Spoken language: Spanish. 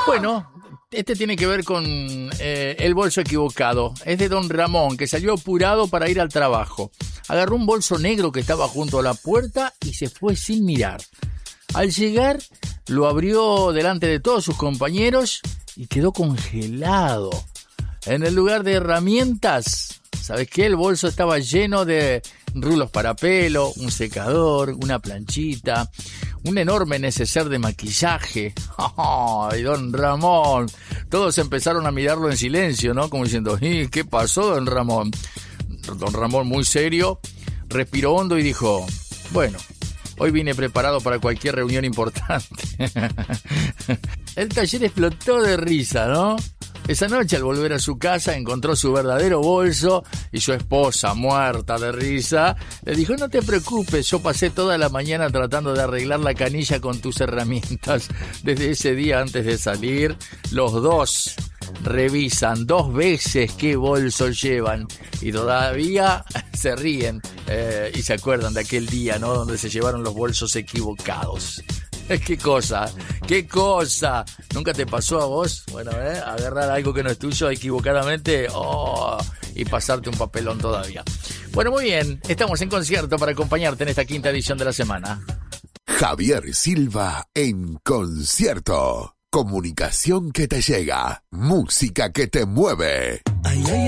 Bueno, este tiene que ver con el bolso equivocado. Es de don Ramón, que salió apurado para ir al trabajo. Agarró un bolso negro que estaba junto a la puerta y se fue sin mirar. Al llegar, lo abrió delante de todos sus compañeros y quedó congelado. En el lugar de herramientas, ¿sabes qué? El bolso estaba lleno de rulos para pelo, un secador, una planchita, un enorme neceser de maquillaje. ¡Ay, don Ramón! Todos empezaron a mirarlo en silencio, ¿no? Como diciendo, ¿qué pasó, don Ramón? Don Ramón, muy serio, respiró hondo y dijo, bueno, hoy vine preparado para cualquier reunión importante. El taller explotó de risa, ¿no? Esa noche, al volver a su casa, encontró su verdadero bolso y su esposa, muerta de risa, le dijo, no te preocupes, yo pasé toda la mañana tratando de arreglar la canilla con tus herramientas. Desde ese día antes de salir, los dos revisan 2 veces qué bolso llevan y todavía se ríen y se acuerdan de aquel día, ¿no? Donde se llevaron los bolsos equivocados. ¡Qué cosa! ¡Qué cosa! ¿Nunca te pasó a vos? Bueno, agarrar algo que no es tuyo equivocadamente y pasarte un papelón todavía. Bueno, muy bien. Estamos en concierto para acompañarte en esta 5ª edición de la semana. Javier Silva en concierto. Comunicación que te llega. Música que te mueve. Ay, ay,